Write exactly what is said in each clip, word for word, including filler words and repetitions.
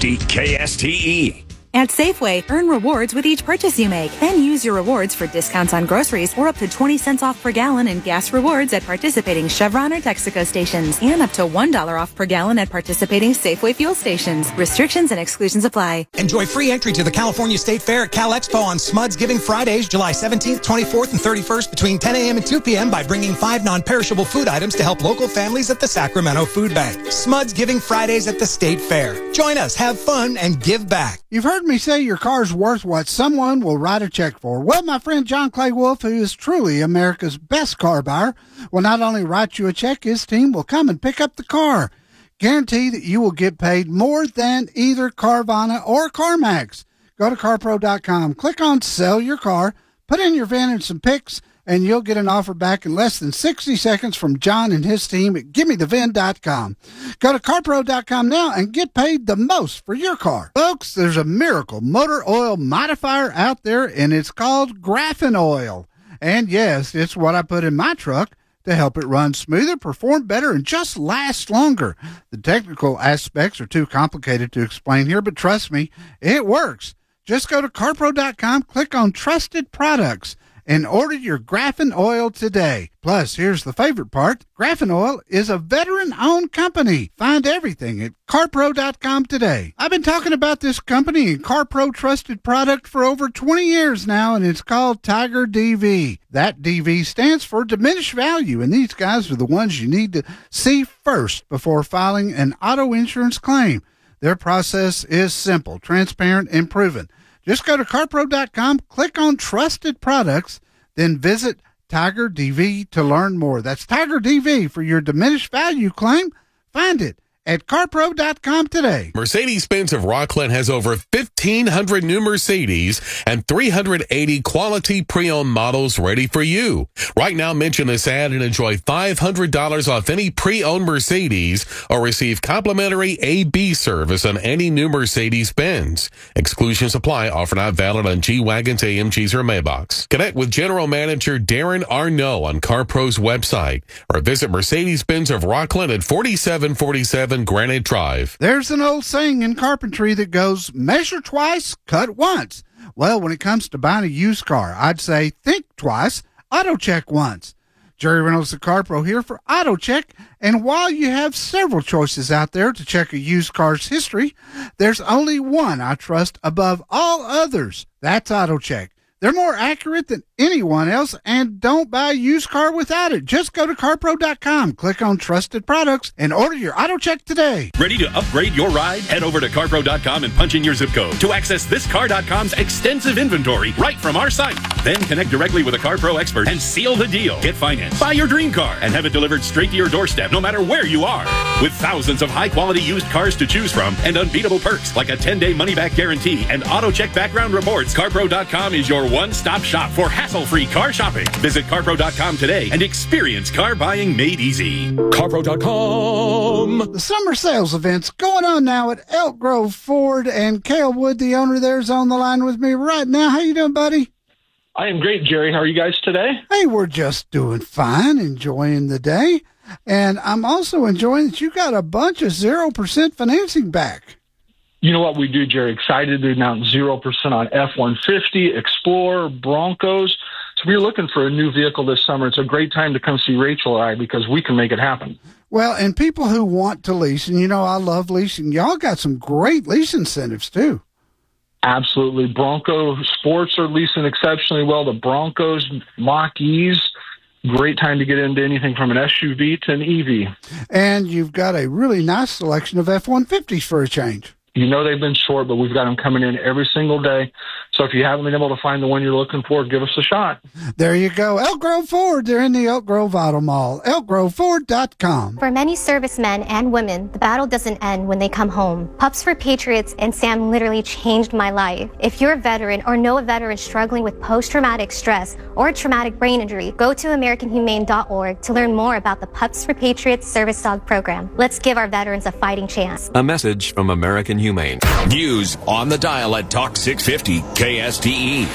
fifty K S T E. At Safeway, earn rewards with each purchase you make. Then use your rewards for discounts on groceries or up to twenty cents off per gallon in gas rewards at participating Chevron or Texaco stations. And up to one dollar off per gallon at participating Safeway fuel stations. Restrictions and exclusions apply. Enjoy free entry to the California State Fair at Cal Expo on Smuds Giving Fridays, July seventeenth, twenty-fourth, and thirty-first between ten a.m. and two p.m. by bringing five non-perishable food items to help local families at the Sacramento Food Bank. Smuds Giving Fridays at the State Fair. Join us, have fun, and give back. You've heard me say your car's worth what someone will write a check for. Well, my friend John Clay Wolf, who is truly America's best car buyer, will not only write you a check, his team will come and pick up the car. Guarantee that you will get paid more than either Carvana or CarMax. Go to car pro dot com, click on Sell Your Car, put in your V I N and some pics, and you'll get an offer back in less than sixty seconds from John and his team at give me the V I N dot com. Go to car pro dot com now and get paid the most for your car. Folks, there's a miracle motor oil modifier out there, and it's called Graphene Oil. And yes, it's what I put in my truck to help it run smoother, perform better, and just last longer. The technical aspects are too complicated to explain here, but trust me, it works. Just go to car pro dot com, click on Trusted Products, and order your Graphene Oil today. Plus, here's the favorite part. Graphene Oil is a veteran-owned company. Find everything at car pro dot com today. I've been talking about this company and CarPro Trusted Product for over twenty years now, and it's called Tiger D V. That D V stands for diminished value, and these guys are the ones you need to see first before filing an auto insurance claim. Their process is simple, transparent, and proven. Just go to car pro dot com, click on Trusted Products, then visit Tiger D V to learn more. That's Tiger D V for your diminished value claim. Find it at car pro dot com today. Mercedes-Benz of Rockland has over fifteen hundred new Mercedes and three hundred eighty quality pre-owned models ready for you. Right now, mention this ad and enjoy five hundred dollars off any pre-owned Mercedes or receive complimentary A B service on any new Mercedes-Benz. Exclusions apply. Offer not valid on G-Wagons, A M Gs, or Maybachs. Connect with General Manager Darren Arnault on CarPro's website or visit Mercedes-Benz of Rockland at forty-seven forty-seven Granite Drive. There's an old saying in carpentry that goes, measure twice, cut once. Well, when it comes to buying a used car, I'd say think twice, auto check once. Jerry Reynolds, the Car Pro, here for Auto Check. And while you have several choices out there to check a used car's history, there's only one I trust above all others. That's Auto Check. They're more accurate than anyone else, and don't buy a used car without it. Just go to car pro dot com, click on Trusted Products, and order your auto check today. Ready to upgrade your ride? Head over to car pro dot com and punch in your zip code to access this car dot com's extensive inventory right from our site. Then connect directly with a CarPro expert and seal the deal. Get finance, buy your dream car, and have it delivered straight to your doorstep no matter where you are. With thousands of high-quality used cars to choose from and unbeatable perks like a ten-day money-back guarantee and auto check background reports, car pro dot com is your one-stop shop for hassle-free car shopping. Visit car pro dot com today and experience car buying made easy. car pro dot com. The summer sales event's going on now at Elk Grove Ford, and Cale Wood, the owner there, is on the line with me right now. How you doing, buddy? I am great, Jerry. How are you guys today? Hey, we're just doing fine, enjoying the day. And I'm also enjoying that you got a bunch of zero percent financing back. You know what we do, Jerry? Excited to announce zero percent on F one fifty, Explorer, Broncos. So if you're looking for a new vehicle this summer, it's a great time to come see Rachel and I because we can make it happen. Well, and people who want to lease, and you know I love leasing, y'all got some great lease incentives too. Absolutely. Bronco Sports are leasing exceptionally well. The Broncos, Mach-E's, great time to get into anything from an S U V to an E V. And you've got a really nice selection of F one fifties for a change. You know they've been short, but we've got them coming in every single day. So if you haven't been able to find the one you're looking for, give us a shot. There you go. Elk Grove Ford. They're in the Elk Grove Auto Mall. elk grove ford dot com. For many servicemen and women, the battle doesn't end when they come home. Pups for Patriots and Sam literally changed my life. If you're a veteran or know a veteran struggling with post-traumatic stress or a traumatic brain injury, go to american humane dot org to learn more about the Pups for Patriots service dog program. Let's give our veterans a fighting chance. A message from American Humane. News on the dial at Talk six fifty K S T E.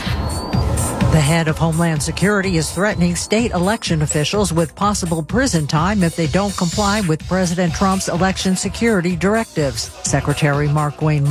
The head of Homeland Security is threatening state election officials with possible prison time if they don't comply with President Trump's election security directives. Secretary Mark Wayne